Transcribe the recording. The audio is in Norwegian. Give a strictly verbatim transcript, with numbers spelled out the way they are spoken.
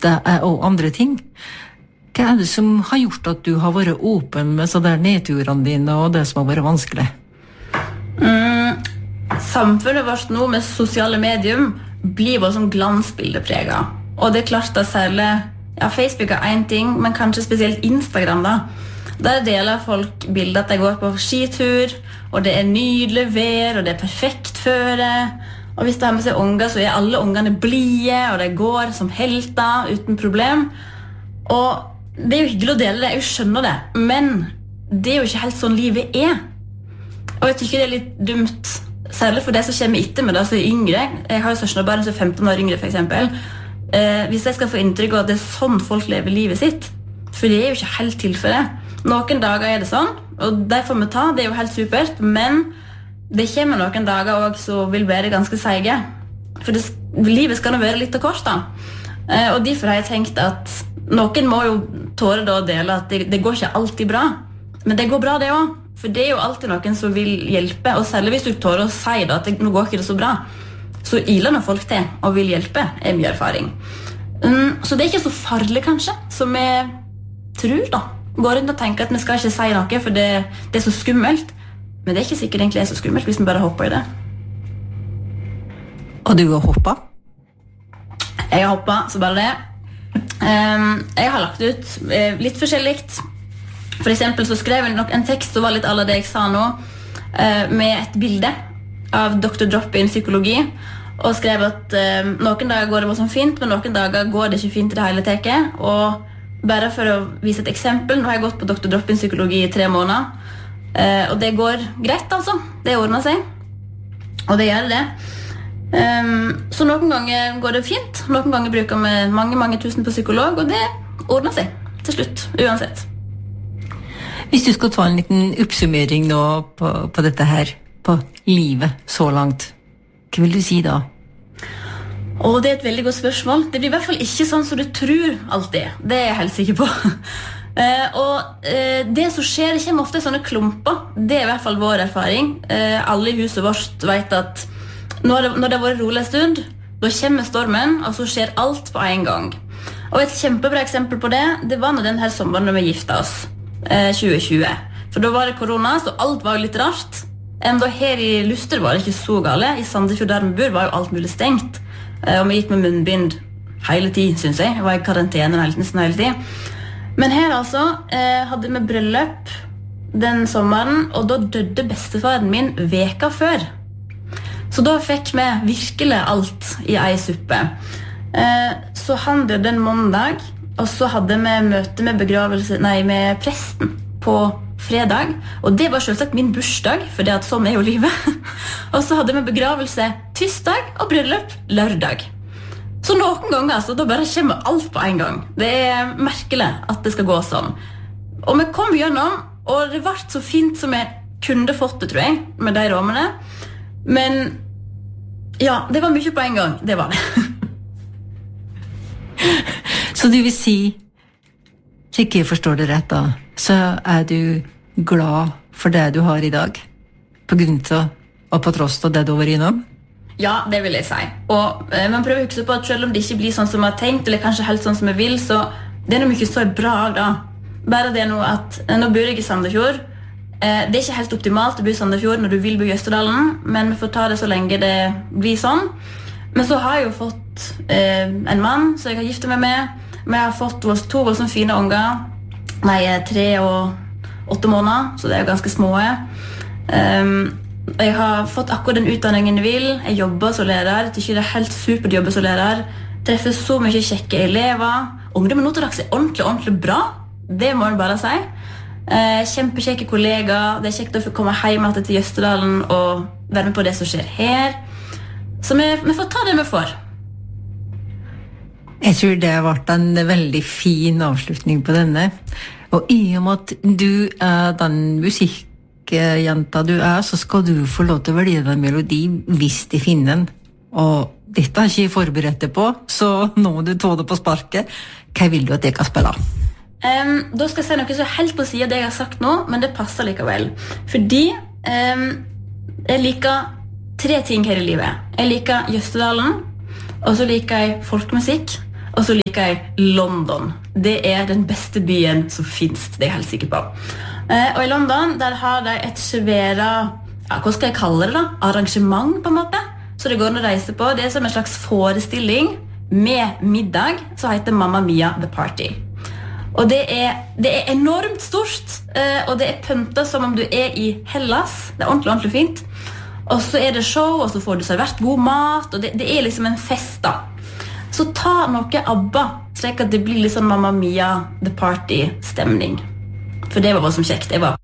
det er også andre ting. Hva er det som har gjort at du har vært åpen med så der nedturene dine og det som har vært vanskelig? Mm, samfunnet vårt nå med sosiale medium blir vår som glansbildepreget. Og det er klart at særlig ja, Facebook er en ting, men kanskje spesielt Instagram da. Der deler folk bilder at de går på skitur, og det er nydelig vær, og det er perfekt føre. Og hvis de har med seg unger, så er alle ungene blige, og de går som helter uten problem. Og det er jo hyggelig å dele det, jeg skjønner det, men det er jo ikke helt sånn livet er. Og jeg tykker det er litt dumt, særlig for det som kommer etter med det, som er yngre. Jeg har jo søskenbarn som er femten år yngre, for eksempel. Eh, hvis jeg skal få inntrykk av at det er sånn folk lever livet sitt, for det er jo ikke helt tilfellet. Noen dager er det sånn, og de får vi ta, det er jo helt supert, men det kommer noen dager også som vil være ganske seige. For det, livet skal nå være litt av kort da. Eh, og derfor har jeg tenkt at noen må jo tåre da å dele at det, det går ikke alltid bra. Men det går bra det også, for det er jo alltid noen som vil hjelpe, og særlig hvis du tårer å si da, at det, nå går ikke det så bra, så iler når folk til og vil hjelpe, er mye erfaring. Um, så det er ikke så farlig kanskje, som jeg tror da. Går rundt og tenker at vi skal ikke si noe, for det, det er så skummelt. Men det er ikke sikkert egentlig er så skummelt hvis vi bare hopper i det. Og du har hoppet? Jeg har hoppet, så bare det. Um, jeg har lagt ut uh, litt forskjelligt. For eksempel så skrev jeg nok en tekst som var litt alle det jeg sa nå, uh, med et bilde av doktor Drop-in psykologi, og skrev at uh, noen dager går det bare sånn fint, men noen dager går det ikke fint i det hele teket, og bare for å vise et eksempel, nå har jeg gått på doktor Drop-in psykologi i tre måneder, eh, og det går greit altså, det ordner seg, og det gjør det. Um, så noen ganger går det fint, noen ganger bruker vi mange, mange tusen på psykolog, og det ordner seg til slutt, uansett. Hvis du skal ta en liten oppsummering nå på, på dette her, på livet så langt, hva vil du si da? Og det er et veldig godt spørsmål. Det blir i hvert fall ikke sånn som du tror alltid. Det er jeg helt sikker på. eh, og eh, det som skjer, det kommer ofte i sånne klumper. Det er i hvert fall vår erfaring. Eh, alle i huset vårt vet at når det, når det har vært rolig en stund, da kommer stormen, og så skjer alt på en gang. Og et kjempebra eksempel på det, det var når denne sommeren når vi giftet oss, eh, tjue tjue. For da var det korona, så alt var litt rart. Enda her i Luster var det ikke så gale. I Sandefjord der vi bor var jo alt mulig stengt. Og vi gikk med munnbind hele tiden, synes jeg. Jeg var i karantene hele tiden, hele tiden. Men her altså eh, hadde vi bryllup den sommeren, og da døde bestefaren min veka før. Så da fikk vi virkelig alt i ei suppe. Eh, så han døde en mandag, og så hadde vi møte med begravelse, nei, med presten på fredag, og det var selvsagt min bursdag, for det at sånn er jo livet. Og så hadde vi begravelse tirsdag og bryllup lørdag. Så noen ganger, altså, da bare kommer alt på en gang. Det er merkelig at det skal gå sånn. Og vi kom gjennom, og det ble så fint som jeg kunne fått det, tror jeg, med de rommene. Men ja, det var mye på en gang, det var det. Så du vil si, så ikke jeg forstår det rett da, så er du glad for det du har i dag, på grunn av og på tross av det du var innom? Ja, det vil jeg si. Og eh, man prøver å huske på at selv om det ikke blir sånn som man har tenkt, eller kanskje helt sånn som jeg vil, så det er noe mye så bra da. Bare det nå at, nå bor jeg i Sandefjord, eh, det er ikke helt optimalt å bo i Sandefjord når du vil bo i Østerdalen, men vi får ta det så lenge det blir sånn. Men så har jeg jo fått eh, en mann, så jeg har giftet meg med, men jeg har fått to voldsomt fine unger, nei, tre og åtte måneder, så det er jo ganske små. Um, jeg har fått akkurat den utdanningen jeg vil, jeg jobber som lærer, jeg tykker det er helt supert å jobbe som lærer, treffer så mye kjekke elever, ungdommen nå til dags er ordentlig, ordentlig bra, det må jeg bare si. Uh, kjempekjekke kollegaer, det er kjekt å få komme hjem til Jøsterdalen og være med på det som skjer her. Så vi, vi får ta det vi får. Jeg tror det har vært en veldig fin avslutning på denne. Og i og med at du er den musikkjenta du er, så skal du få lov til å velge den melodi hvis de finner den. Og dette har ikke jeg forberedt deg på, så nå må du ta det på sparket. Hva vil du at jeg kan spille? Um, da skal jeg si noe så helt på siden av det jeg har sagt nå, men det passer likevel. Fordi um, jeg liker tre ting her i livet. Jeg liker Jøsterdalen, og så liker jeg folkmusikk, Og så liker jeg London. Det er den beste byen som finnes, det er jeg helt sikker på. Eh, og i London, der har de et svære, ja, hva skal jeg kalle det da? Arrangement på en måte. Så det går an å reise på. Det er som en slags forestilling med middag, som heter Mamma Mia The Party. Og det er, det er enormt stort, eh, og det er pyntet som om du er i Hellas. Det er ordentlig, ordentlig fint. Og så er det show, og så får du servert god mat, og det, det er liksom en fest da. Så ta noe ABBA, slik at det blir litt sånn Mamma Mia The Party-stemning. For det var bare som kjekt. Jeg var